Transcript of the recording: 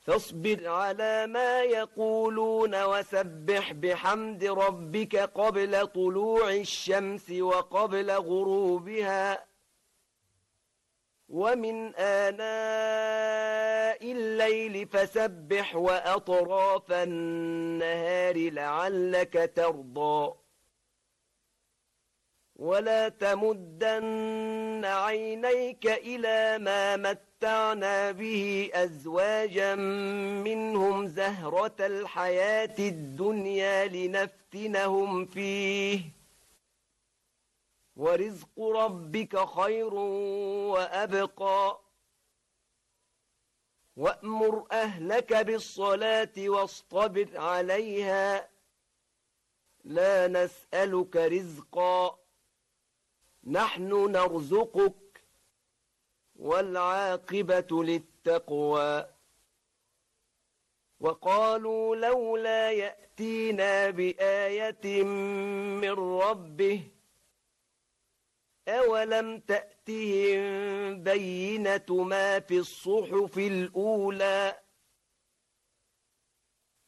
فاصبر على ما يقولون وسبح بحمد ربك قبل طلوع الشمس وقبل غروبها ومن آناء الليل فسبح وأطراف النهار لعلك ترضى ولا تمدن عينيك إلى ما متعنا به أزواجا منهم زهرة الحياة الدنيا لنفتنهم فيه ورزق ربك خير وأبقى وأمر أهلك بالصلاة واصطبر عليها لا نسألك رزقا نحن نرزقك والعاقبة للتقوى وقالوا لولا يأتينا بآية من ربه أولم تأتهم بينة ما في الصحف الأولى